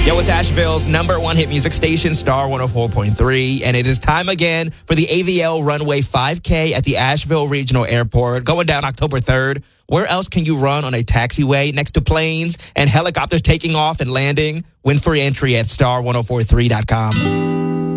Yo, it's Asheville's number one hit music station, Star 104.3, and it is time again for the AVL Runway 5K at the Asheville Regional Airport, going down October 3rd. Where else can you run on a taxiway next to planes and helicopters taking off and landing? Win free entry at star1043.com.